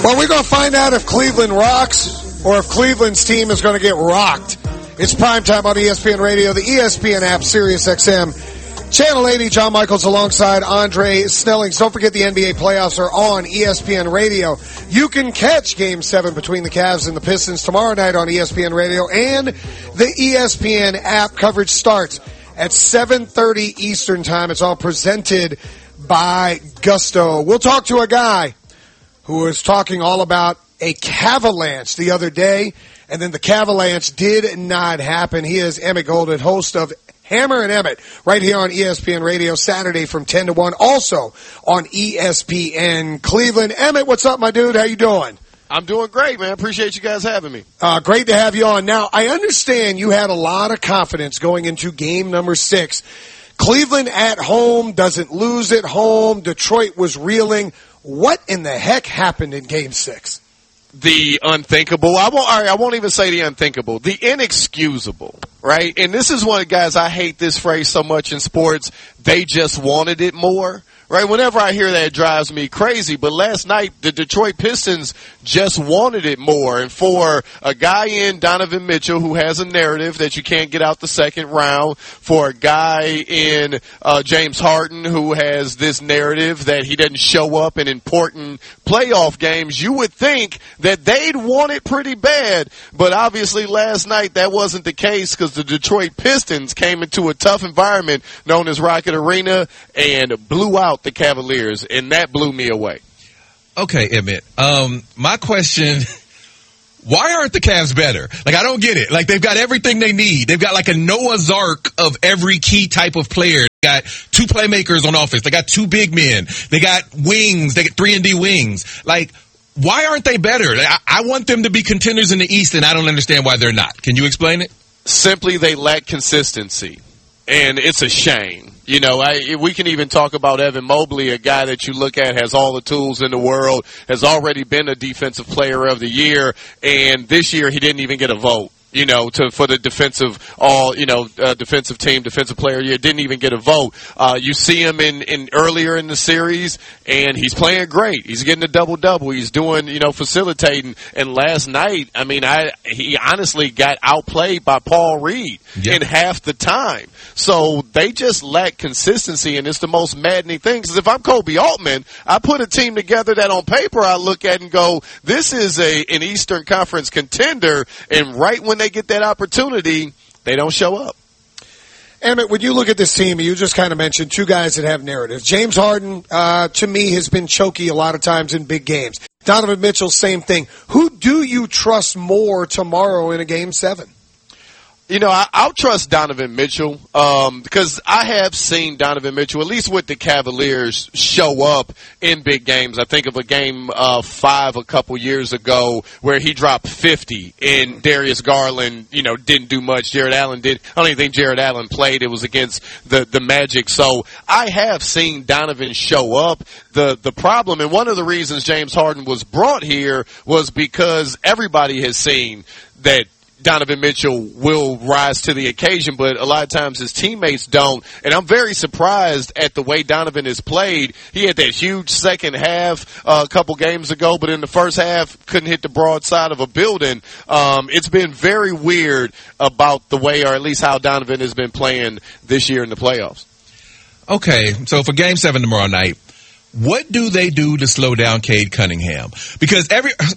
Well, we're going to find out if Cleveland rocks or if Cleveland's team is going to get rocked. It's primetime on ESPN Radio, the ESPN app, Sirius XM, Channel 80. John Michaels alongside Andre Snellings. Don't forget the NBA playoffs are on ESPN Radio. You can catch Game 7 between the Cavs and the Pistons tomorrow night on ESPN Radio, and the ESPN app. Coverage starts at 7:30 Eastern Time. It's all presented by Gusto. We'll talk to a guy who was talking all about a Cavalanche the other day, and then the Cavalanche did not happen. He is Emmett Golden, host of Hammer and Emmett, right here on ESPN Radio, Saturday from 10 to 1, also on ESPN Cleveland. Emmett, what's up, my dude? How you doing? I'm doing great, man. Appreciate you guys having me. Great to have you on. Now, I understand you had a lot of confidence going into game number 6. Cleveland at home, doesn't lose at home. Detroit was reeling. What in the heck happened in Game 6? The unthinkable. I won't even say the unthinkable. The inexcusable, right? And this is one of the guys, I hate this phrase so much in sports. They just wanted it more, right? Whenever I hear that, it drives me crazy. But last night, the Detroit Pistons just wanted it more. And for a guy in Donovan Mitchell who has a narrative that you can't get out the second round, for a guy in James Harden who has this narrative that he doesn't show up in important playoff games, you would think that they'd want it pretty bad. But obviously last night that wasn't the case, because the Detroit Pistons came into a tough environment known as Rocket Arena and blew out the Cavaliers, and that blew me away. Okay, Emmett. My question, why aren't the Cavs better? Like, I don't get it. Like, they've got everything they need. They've got like a Noah's Ark of every key type of player. They got 2 playmakers on offense. They got 2 big men. They got wings. They got 3-and-D wings. Like, why aren't they better? I want them to be contenders in the East, and I don't understand why they're not. Can you explain it? Simply, they lack consistency, and it's a shame. You know, we can even talk about Evan Mobley, a guy that you look at has all the tools in the world, has already been a defensive player of the year, and this year he didn't even get a vote. You know, for the defensive defensive team, defensive player of the year, didn't even get a vote. You see him in earlier in the series, and he's playing great. He's getting a double-double. He's doing, facilitating. And last night, he honestly got outplayed by Paul Reed in half the time. So they just lack consistency, and it's the most maddening thing. Because if I'm Kobe Altman, I put a team together that on paper I look at and go, this is an Eastern Conference contender, and right when they get that opportunity, they don't show up. Emmett, when you look at this team, you just kind of mentioned 2 guys that have narratives. James Harden, to me, has been choky a lot of times in big games. Donovan Mitchell, same thing. Who do you trust more tomorrow in a Game 7? I'll trust Donovan Mitchell because I have seen Donovan Mitchell, at least with the Cavaliers, show up in big games. I think of a Game 5 a couple years ago where he dropped 50 and Darius Garland, didn't do much. Jared Allen did. I don't even think Jared Allen played. It was against the Magic. So I have seen Donovan show up. The problem, and one of the reasons James Harden was brought here was because everybody has seen that Donovan Mitchell will rise to the occasion, but a lot of times his teammates don't. And I'm very surprised at the way Donovan has played. He had that huge second half a couple games ago, but in the first half couldn't hit the broadside of a building. It's been very weird about the way, or at least how Donovan has been playing this year in the playoffs. Okay, so for Game 7 tomorrow night, what do they do to slow down Cade Cunningham? Because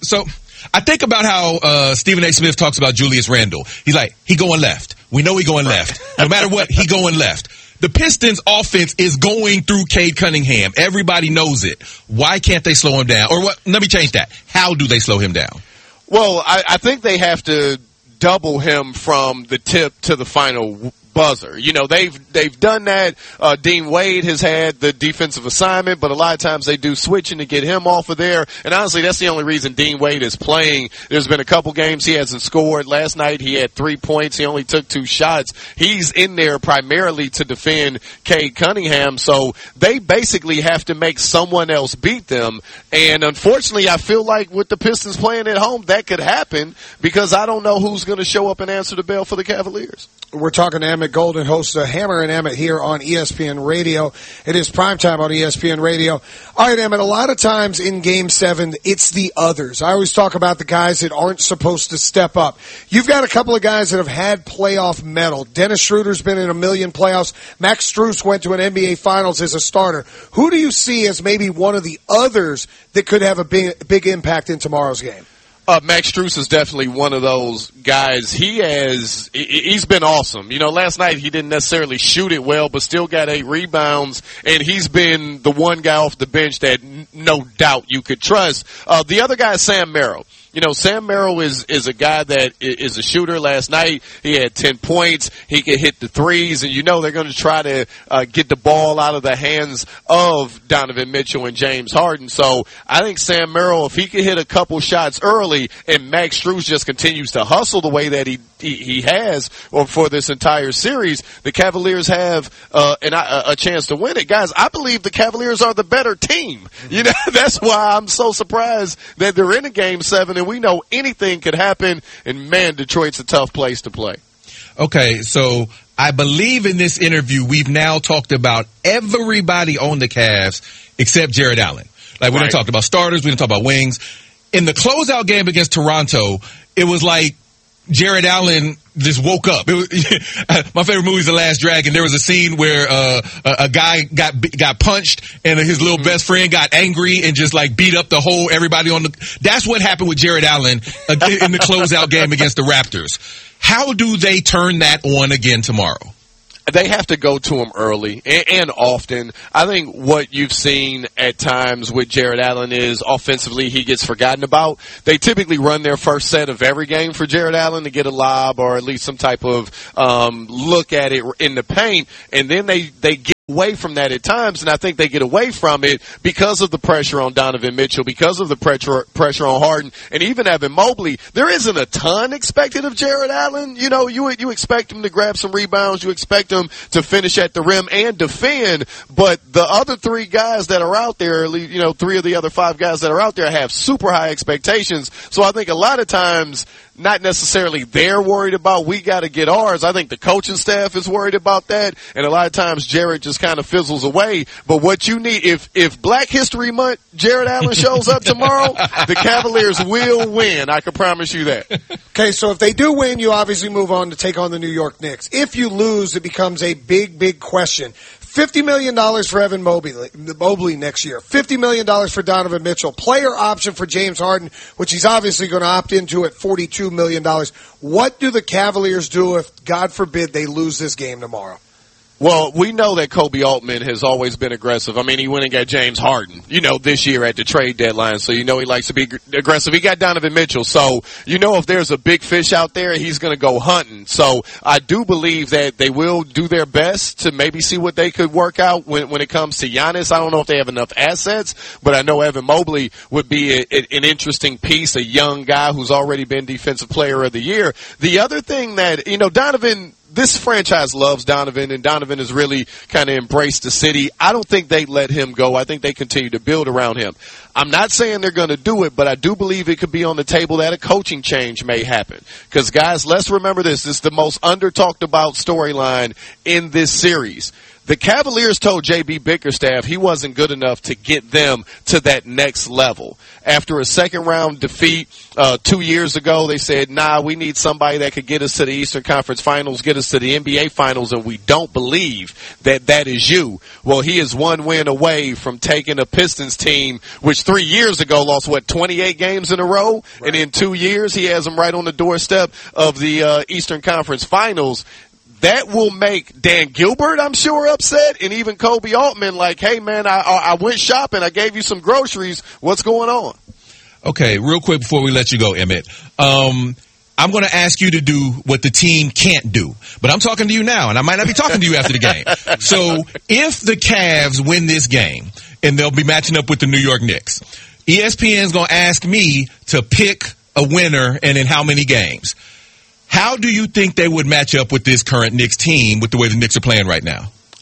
I think about how Stephen A. Smith talks about Julius Randle. He's like, he going left. We know he going left. No matter what, he going left. The Pistons' offense is going through Cade Cunningham. Everybody knows it. Why can't they slow him down? Or what? Let me change that. How do they slow him down? Well, I think they have to double him from the tip to the final buzzer. They've done that. Dean Wade has had the defensive assignment, but a lot of times they do switching to get him off of there. And honestly, that's the only reason Dean Wade is playing. There's been a couple games he hasn't scored. Last night he had 3 points. He only took 2 shots. He's in there primarily to defend Cade Cunningham. So they basically have to make someone else beat them. And unfortunately, I feel like with the Pistons playing at home, that could happen because I don't know who's going to show up and answer the bell for the Cavaliers. We're talking to Emmett Emmett Golden, host of Hammer and Emmett here on ESPN Radio. It is primetime on ESPN Radio. All right, Emmett, a lot of times in Game 7, it's the others. I always talk about the guys that aren't supposed to step up. You've got a couple of guys that have had playoff mettle. Dennis Schroeder's been in a million playoffs. Max Strus went to an NBA Finals as a starter. Who do you see as maybe one of the others that could have a big impact in tomorrow's game? Max Strus is definitely one of those guys. He's been awesome. You know, last night he didn't necessarily shoot it well, but still got 8 rebounds, and he's been the one guy off the bench that no doubt you could trust. The other guy is Sam Merrill. You know, Sam Merrill is a guy that is a shooter. Last night he had 10 points. He could hit the threes, and you know they're going to try to get the ball out of the hands of Donovan Mitchell and James Harden. So I think Sam Merrill, if he could hit a couple shots early and Max Strus just continues to hustle the way that he has for this entire series, the Cavaliers have a chance to win it. Guys, I believe the Cavaliers are the better team. You know, that's why I'm so surprised that they're in a Game 7, and we know anything could happen, and man, Detroit's a tough place to play. Okay, so I believe in this interview we've now talked about everybody on the Cavs except Jared Allen. Like, we didn't talk about starters, we didn't talk about wings. In the closeout game against Toronto, it was like Jared Allen just woke up. It was, my favorite movie is The Last Dragon. There was a scene where a guy got punched and his little best friend got angry and just like beat up everybody on the. That's what happened with Jared Allen in the closeout game against the Raptors. How do they turn that on again tomorrow? They have to go to him early and often. I think what you've seen at times with Jared Allen is offensively he gets forgotten about. They typically run their first set of every game for Jared Allen to get a lob or at least some type of look at it in the paint, and then they get away from that at times, and I think they get away from it because of the pressure on Donovan Mitchell, because of the pressure on Harden, and even Evan Mobley. There isn't a ton expected of Jared Allen. You know, you expect him to grab some rebounds, you expect him to finish at the rim and defend, but the other 3 guys that are out there, you know, 3 of the other 5 guys that are out there have super high expectations. So I think a lot of times not necessarily they're worried about we got to get ours. I think the coaching staff is worried about that, and a lot of times Jared just kind of fizzles away. But what you need, if Black History Month Jared Allen shows up tomorrow, the Cavaliers will win. I can promise you that. Okay, so if they do win, you obviously move on to take on the New York Knicks. If you lose, it becomes a big question. $50 million for Evan Mobley next year. $50 million for Donovan Mitchell. Player option for James Harden, which he's obviously going to opt into at $42 million. What do the Cavaliers do if, God forbid, they lose this game tomorrow? Well, we know that Kobe Altman has always been aggressive. I mean, he went and got James Harden, you know, this year at the trade deadline. So, you know, he likes to be aggressive. He got Donovan Mitchell. So, you know, if there's a big fish out there, he's going to go hunting. So I do believe that they will do their best to maybe see what they could work out when it comes to Giannis. I don't know if they have enough assets, but I know Evan Mobley would be an interesting piece, a young guy who's already been Defensive Player of the Year. The other thing that, you know, this franchise loves Donovan, and Donovan has really kind of embraced the city. I don't think they let him go. I think they continue to build around him. I'm not saying they're going to do it, but I do believe it could be on the table that a coaching change may happen. Because, guys, let's remember this. This is the most under-talked about storyline in this series. The Cavaliers told J.B. Bickerstaff he wasn't good enough to get them to that next level. After a second-round defeat 2 years ago, they said, nah, we need somebody that could get us to the Eastern Conference Finals, get us to the NBA Finals, and we don't believe that is you. Well, he is one win away from taking a Pistons team, which 3 years ago lost, 28 games in a row? Right. And in 2 years, he has them right on the doorstep of the Eastern Conference Finals. That will make Dan Gilbert, I'm sure, upset, and even Kobe Altman like, hey, man, I went shopping. I gave you some groceries. What's going on? Okay, real quick before we let you go, Emmett. I'm going to ask you to do what the team can't do. But I'm talking to you now, and I might not be talking to you after the game. So if the Cavs win this game, and they'll be matching up with the New York Knicks, ESPN's going to ask me to pick a winner and in how many games. How do you think they would match up with this current Knicks team with the way the Knicks are playing right now?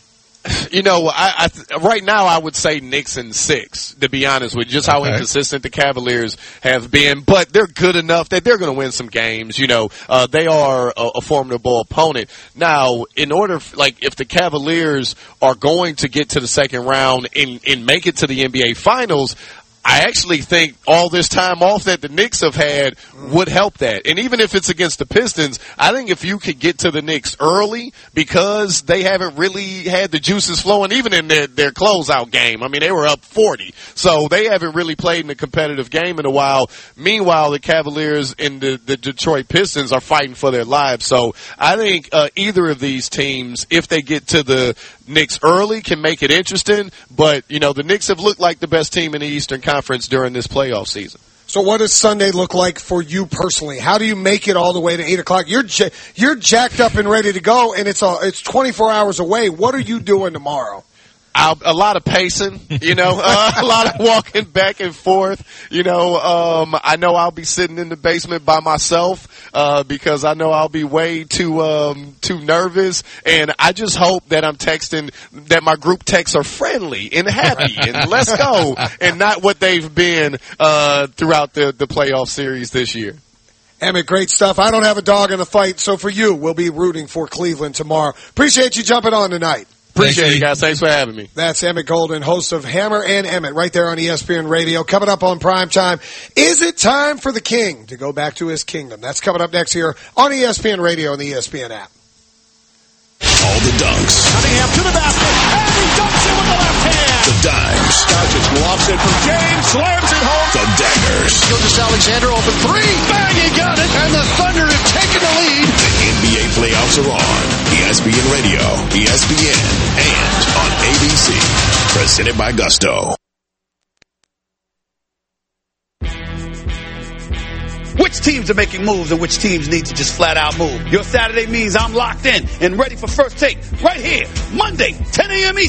Right now I would say Knicks in 6, to be honest with you, just how inconsistent the Cavaliers have been. But they're good enough that they're going to win some games. They are a formidable opponent. Now, in order, if the Cavaliers are going to get to the second round and make it to the NBA Finals, I actually think all this time off that the Knicks have had would help that. And even if it's against the Pistons, I think if you could get to the Knicks early, because they haven't really had the juices flowing, even in their closeout game. I mean, they were up 40. So they haven't really played in a competitive game in a while. Meanwhile, the Cavaliers and the Detroit Pistons are fighting for their lives. So I think either of these teams, if they get to the Knicks early, can make it interesting. But, the Knicks have looked like the best team in the Eastern Conference during this playoff season. So what does Sunday look like for you personally? How do you make it all the way to 8 o'clock? You're jacked up and ready to go, and it's 24 hours away. What are you doing tomorrow? A lot of pacing, a lot of walking back and forth. I know I'll be sitting in the basement by myself because I know I'll be way too nervous, and I just hope that I'm texting, that my group texts are friendly and happy and let's go, and not what they've been throughout the playoff series this year. Emmett, great stuff. I don't have a dog in the fight, so for you, we'll be rooting for Cleveland tomorrow. Appreciate you jumping on tonight. Appreciate it, guys. Thanks for having me. That's Emmett Golden, host of Hammer and Emmett, right there on ESPN Radio. Coming up on Primetime, is it time for the King to go back to his kingdom? That's coming up next here on ESPN Radio and the ESPN app. All the dunks. Cunningham to the basket, and he dunks it with the left hand. The dimes. Doncic lobs it from James, slams it home. The daggers. Gilgeous-Alexander open three. Bang, he got it. And the Thunder have taken the lead. The NBA playoffs are on. ESPN Radio, ESPN, and on ABC. Presented by Gusto. Which teams are making moves and which teams need to just flat out move? Your Saturday means I'm locked in and ready for First Take right here, Monday, 10 a.m. Eastern.